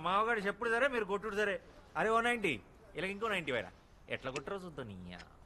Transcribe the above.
మామగారు చెప్పుడు సరే మీరు కొట్టుడు సరే. అరే ఓ 90 ఇలా ఇంకో 90 వేరా ఎట్లా కొట్టరో చూద్దాం నీయా